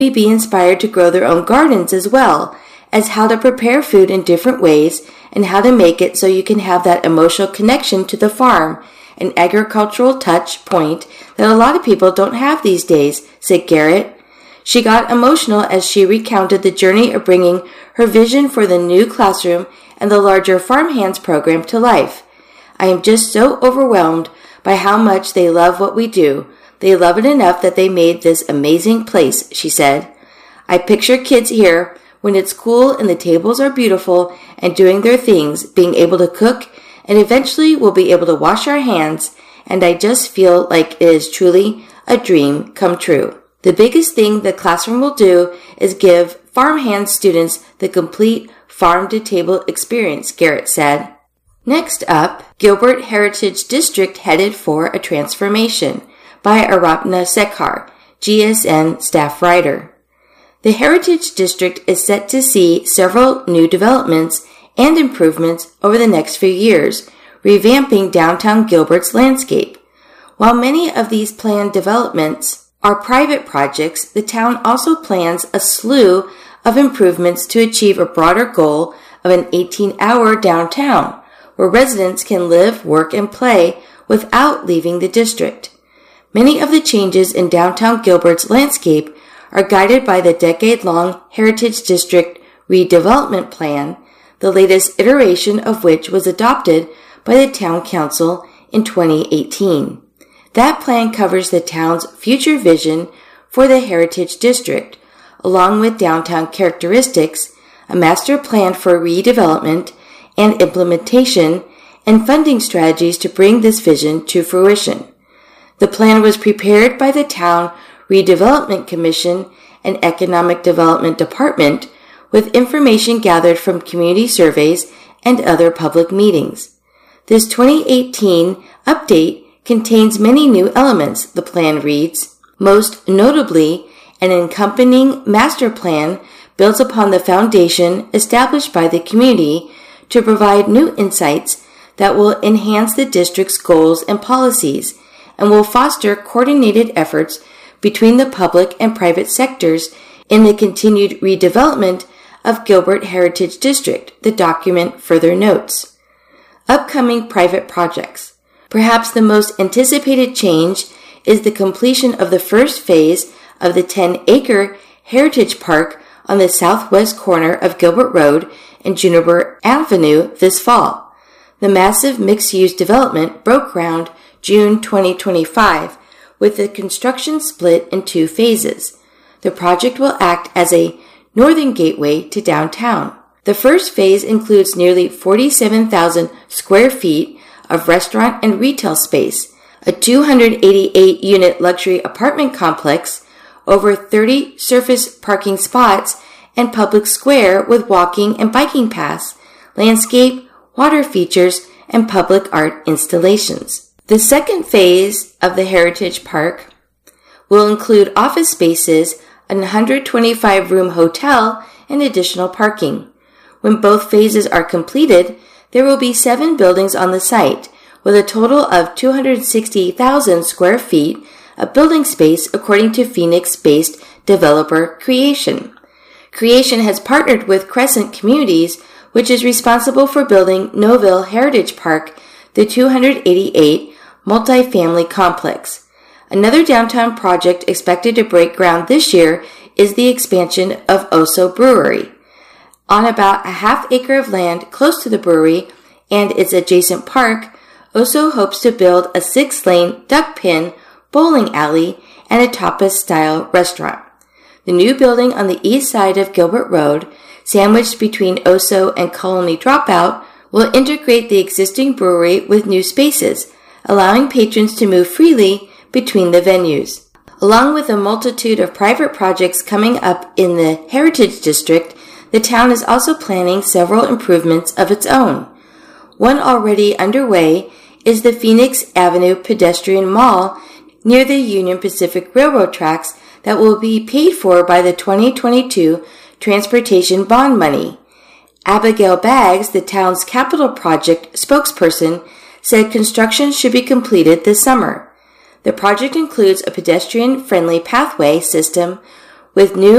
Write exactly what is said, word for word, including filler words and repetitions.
be inspired to grow their own gardens as well as how to prepare food in different ways and how to make it so you can have that emotional connection to the farm, an agricultural touch point that a lot of people don't have these days, said Garrett. She got emotional as she recounted the journey of bringing her vision for the new classroom and the larger Farmhands program to life. I am just so overwhelmed by how much they love what we do. They love it enough that they made this amazing place, she said. I picture kids here when it's cool and the tables are beautiful and doing their things, being able to cook, and eventually we'll be able to wash our hands, and I just feel like it is truly a dream come true. The biggest thing the classroom will do is give Farmhands students the complete farm-to-table experience, Garrett said. Next up, Gilbert Heritage District headed for a transformation by Arapna Sekhar, G S N staff writer. The Heritage District is set to see several new developments and improvements over the next few years, revamping downtown Gilbert's landscape. While many of these planned developments are private projects, the town also plans a slew of improvements to achieve a broader goal of an eighteen-hour downtown, where residents can live, work, and play without leaving the district. Many of the changes in downtown Gilbert's landscape are guided by the decade-long Heritage District Redevelopment Plan, the latest iteration of which was adopted by the Town Council in twenty eighteen. That plan covers the town's future vision for the Heritage District, along with downtown characteristics, a master plan for redevelopment and implementation, and funding strategies to bring this vision to fruition. The plan was prepared by the Town Redevelopment Commission and Economic Development Department with information gathered from community surveys and other public meetings. This twenty eighteen update contains many new elements, the plan reads. Most notably, an accompanying master plan builds upon the foundation established by the community to provide new insights that will enhance the district's goals and policies and will foster coordinated efforts between the public and private sectors in the continued redevelopment of Gilbert Heritage District, the document further notes. Upcoming private projects. Perhaps the most anticipated change is the completion of the first phase of the ten-acre Heritage Park on the southwest corner of Gilbert Road and Juniper Avenue this fall. The massive mixed-use development broke ground June twenty twenty-five, with the construction split in two phases. The project will act as a northern gateway to downtown. The first phase includes nearly forty-seven thousand square feet of restaurant and retail space, a two hundred eighty-eight unit luxury apartment complex, over thirty surface parking spots, and public square with walking and biking paths, landscape, water features, and public art installations. The second phase of the Heritage Park will include office spaces, a one hundred twenty-five room hotel, and additional parking. When both phases are completed, there will be seven buildings on the site, with a total of two hundred sixty thousand square feet of building space according to Phoenix-based developer Creation. Creation has partnered with Crescent Communities, which is responsible for building Noville Heritage Park, the two hundred eighty-eight multifamily complex. Another downtown project expected to break ground this year is the expansion of Oso Brewery. On about a half acre of land close to the brewery and its adjacent park, Oso hopes to build a six-lane duck pin bowling alley and a tapas-style restaurant. The new building on the east side of Gilbert Road, sandwiched between Oso and Colony Dropout, will integrate the existing brewery with new spaces, allowing patrons to move freely between the venues. Along with a multitude of private projects coming up in the Heritage District, the town is also planning several improvements of its own. One already underway is the Phoenix Avenue Pedestrian Mall near the Union Pacific Railroad tracks that will be paid for by the twenty twenty-two Transportation Bond money. Abigail Baggs, the town's capital project spokesperson, said construction should be completed this summer. The project includes a pedestrian-friendly pathway system with new